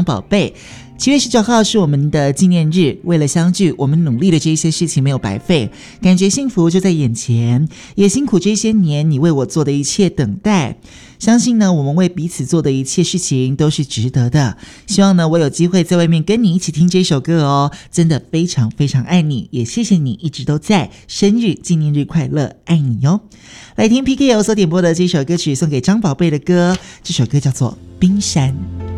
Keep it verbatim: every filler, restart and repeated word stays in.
张宝贝。七月十九号是我们的纪念日，为了相聚，我们努力的这些事情没有白费，感觉幸福就在眼前，也辛苦这些年你为我做的一切等待。相信呢，我们为彼此做的一切事情都是值得的。希望呢，我有机会在外面跟你一起听这首歌哦，真的非常非常爱你，也谢谢你一直都在，生日纪念日快乐，爱你哟。来听 P K O 所点播的这首歌曲，送给张宝贝的歌，这首歌叫做《冰山》。